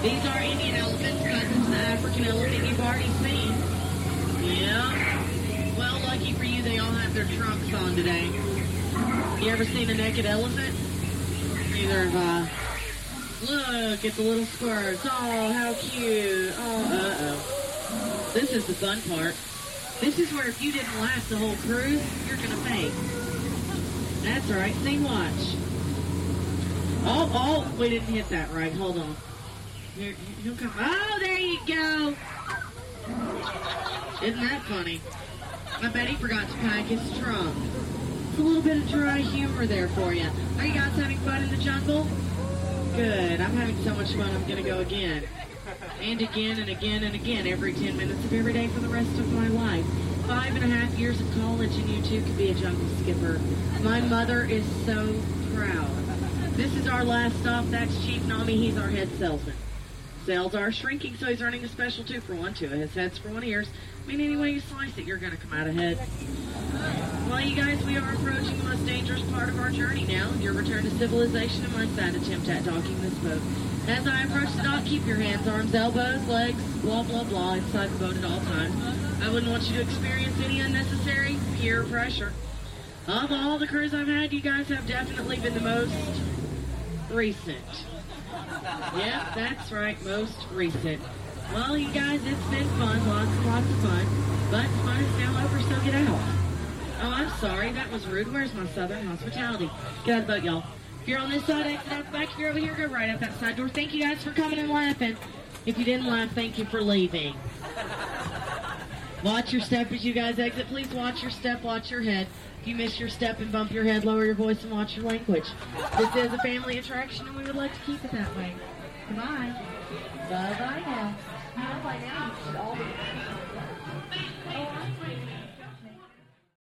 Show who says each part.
Speaker 1: These are Indian elephants, cousins to the African elephant you've already seen. Yeah. Well, lucky for you, they all have their trunks on today. You ever seen a naked elephant? Neither have I. Look at the little squirts. Oh, how cute. Oh, uh-oh. This is the fun part. This is where if you didn't last the whole cruise, you're going to faint. That's right. See, watch. Oh, we didn't hit that right. Hold on. He'll come. Oh, there you go. Isn't that funny? I bet he forgot to pack his trunk. It's a little bit of dry humor there for you. Are you guys having fun in the jungle? Good. I'm having so much fun, I'm going to go again. And again and again and again every 10 minutes of every day for the rest of my life. 5.5 years of college and you too could be a jungle skipper. My mother is so proud. This is our last stop. That's Chief Nami. He's our head salesman. Sales are shrinking, so he's earning a special 2-for-1. 2 of his heads for 1 of yours. I mean, any way you slice it, you're going to come out ahead. Well, you guys, we are approaching the most dangerous part of our journey now, your return to civilization and my sad attempt at docking this boat. As I approach the dock, keep your hands, arms, elbows, legs, blah, blah, blah, inside the boat at all times. I wouldn't want you to experience any unnecessary peer pressure. Of all the cruises I've had, you guys have definitely been the most recent. Yep, that's right, most recent. Well, you guys, it's been fun, lots and lots of fun. But fun is now over, so get out. Oh, I'm sorry, that was rude. Where's my southern hospitality? Get out of the boat, y'all. If you're on this side, exit out the back. If you're over here, go right out that side door. Thank you guys for coming and laughing. If you didn't laugh, thank you for leaving. Watch your step as you guys exit. Please watch your step, watch your head. If you miss your step and bump your head, lower your voice and watch your language. This is a family attraction and we would like to keep it that way. Goodbye. Bye-bye now. You know by now you should all be